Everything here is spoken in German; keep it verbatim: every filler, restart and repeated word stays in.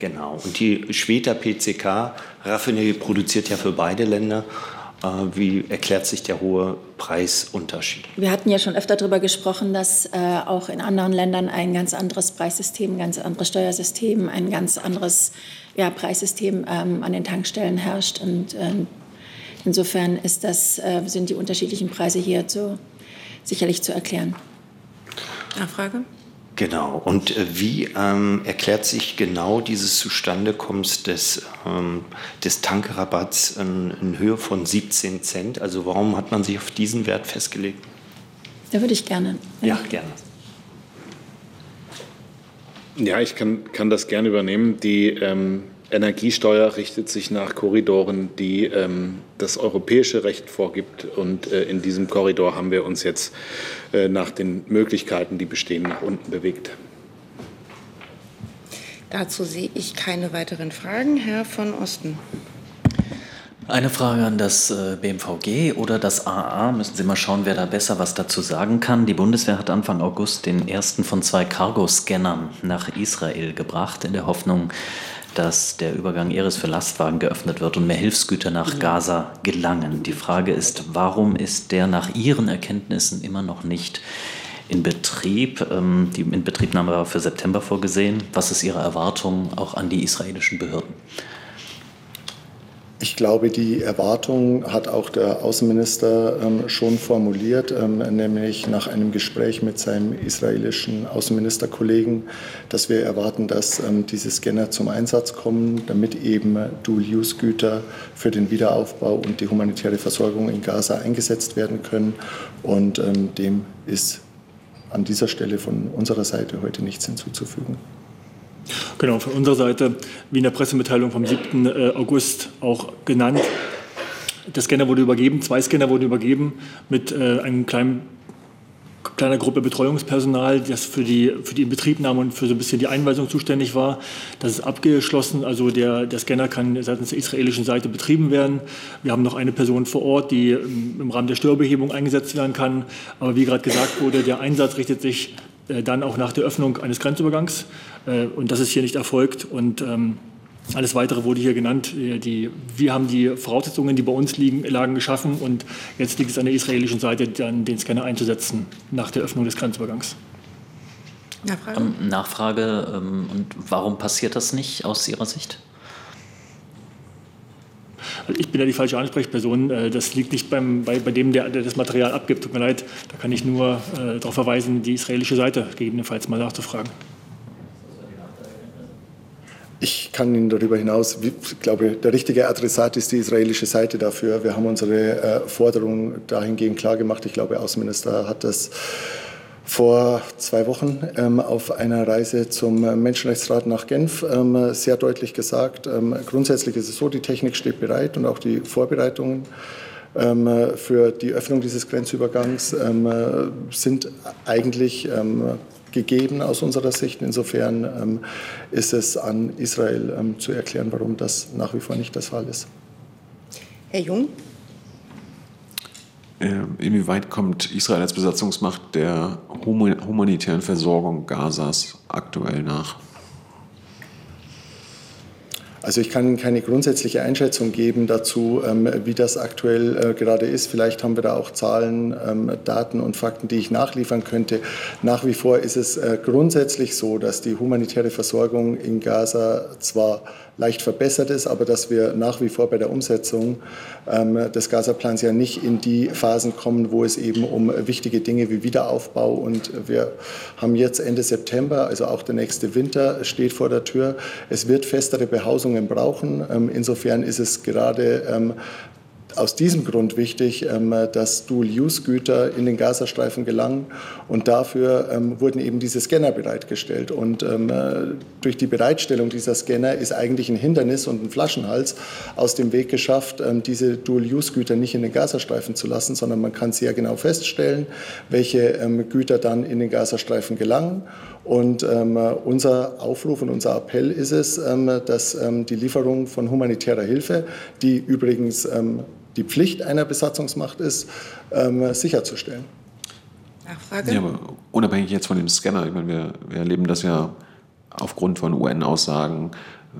Genau. Und die Schwedter P C K-Raffinerie produziert ja für beide Länder. Wie erklärt sich der hohe Preisunterschied? Wir hatten ja schon öfter darüber gesprochen, dass äh, auch in anderen Ländern ein ganz anderes Preissystem, ein ganz anderes Steuersystem, ein ganz anderes ja, Preissystem ähm, an den Tankstellen herrscht. Und ähm, insofern ist das, äh, sind die unterschiedlichen Preise hier so sicherlich zu erklären. Nachfrage? Genau. Und äh, wie ähm, erklärt sich genau dieses Zustandekommen des, ähm, des Tankrabatts in, in Höhe von siebzehn Cent? Also warum hat man sich auf diesen Wert festgelegt? Da würde ich gerne. Ja, gerne. Ja, ich kann, kann das gerne übernehmen. Die ähm, Energiesteuer richtet sich nach Korridoren, die ähm, das europäische Recht vorgibt. Und äh, in diesem Korridor haben wir uns jetzt äh, nach den Möglichkeiten, die bestehen, nach unten bewegt. Dazu sehe ich keine weiteren Fragen. Herr von Osten. Eine Frage an das B M V G oder das A A. Müssen Sie mal schauen, wer da besser was dazu sagen kann. Die Bundeswehr hat Anfang August den ersten von zwei Cargo-Scannern nach Israel gebracht, in der Hoffnung, dass der Übergang Erez für Lastwagen geöffnet wird und mehr Hilfsgüter nach Gaza gelangen. Die Frage ist, warum ist der nach Ihren Erkenntnissen immer noch nicht in Betrieb? Die Inbetriebnahme war für September vorgesehen. Was ist Ihre Erwartung auch an die israelischen Behörden? Ich glaube, die Erwartung hat auch der Außenminister ähm, schon formuliert, ähm, nämlich nach einem Gespräch mit seinem israelischen Außenministerkollegen, dass wir erwarten, dass ähm, diese Scanner zum Einsatz kommen, damit eben Dual-Use-Güter für den Wiederaufbau und die humanitäre Versorgung in Gaza eingesetzt werden können. Und ähm, dem ist an dieser Stelle von unserer Seite heute nichts hinzuzufügen. Genau, von unserer Seite, wie in der Pressemitteilung vom siebten August auch genannt, der Scanner wurde übergeben, zwei Scanner wurden übergeben mit äh, einem kleinen, kleiner Gruppe Betreuungspersonal, das für die, für die Inbetriebnahme und für so ein bisschen die Einweisung zuständig war. Das ist abgeschlossen, also der, der Scanner kann seitens der israelischen Seite betrieben werden. Wir haben noch eine Person vor Ort, die im Rahmen der Steuerbehebung eingesetzt werden kann. Aber wie gerade gesagt wurde, der Einsatz richtet sich dann auch nach der Öffnung eines Grenzübergangs. Und das ist hier nicht erfolgt. Und ähm, alles Weitere wurde hier genannt. Die, wir haben die Voraussetzungen, die bei uns liegen, lagen, geschaffen. Und jetzt liegt es an der israelischen Seite, dann den Scanner einzusetzen nach der Öffnung des Grenzübergangs. Nachfrage? Ähm, Nachfrage. Ähm, und warum passiert das nicht aus Ihrer Sicht? Ich bin ja die falsche Ansprechperson. Das liegt nicht beim, bei, bei dem, der, der das Material abgibt. Tut mir leid. Da kann ich nur äh, darauf verweisen, die israelische Seite gegebenenfalls mal nachzufragen. Ich kann Ihnen darüber hinaus, ich glaube, der richtige Adressat ist die israelische Seite dafür. Wir haben unsere äh, Forderung dahingehend klargemacht. Ich glaube, der Außenminister hat das vor zwei Wochen ähm, auf einer Reise zum Menschenrechtsrat nach Genf ähm, sehr deutlich gesagt. Ähm, grundsätzlich ist es so, die Technik steht bereit und auch die Vorbereitungen ähm, für die Öffnung dieses Grenzübergangs ähm, sind eigentlich ähm, gegeben aus unserer Sicht. Insofern ähm, ist es an Israel ähm, zu erklären, warum das nach wie vor nicht der Fall ist. Herr Jung. Inwieweit kommt Israel als Besatzungsmacht der humanitären Versorgung Gazas aktuell nach? Also ich kann keine grundsätzliche Einschätzung geben dazu, ähm, wie das aktuell äh, gerade ist. Vielleicht haben wir da auch Zahlen, ähm, Daten und Fakten, die ich nachliefern könnte. Nach wie vor ist es äh, grundsätzlich so, dass die humanitäre Versorgung in Gaza zwar leicht verbessert ist, aber dass wir nach wie vor bei der Umsetzung ähm, des Gaza-Plans ja nicht in die Phasen kommen, wo es eben um wichtige Dinge wie Wiederaufbau und wir haben jetzt Ende September, also auch der nächste Winter steht vor der Tür. Es wird festere Behausungen brauchen. Ähm, insofern ist es gerade ähm, aus diesem Grund wichtig, dass Dual-Use-Güter in den Gazastreifen gelangen. Und dafür ähm, wurden eben diese Scanner bereitgestellt. Und ähm, durch die Bereitstellung dieser Scanner ist eigentlich ein Hindernis und ein Flaschenhals aus dem Weg geschafft, ähm, diese Dual-Use-Güter nicht in den Gazastreifen zu lassen, sondern man kann sehr genau feststellen, welche ähm, Güter dann in den Gazastreifen gelangen. Und ähm, unser Aufruf und unser Appell ist es, ähm, dass ähm, die Lieferung von humanitärer Hilfe, die übrigens ähm, die Pflicht einer Besatzungsmacht ist, ähm, sicherzustellen. Nachfrage? Ja, aber unabhängig jetzt von dem Scanner, ich meine, wir, wir erleben das ja aufgrund von U N-Aussagen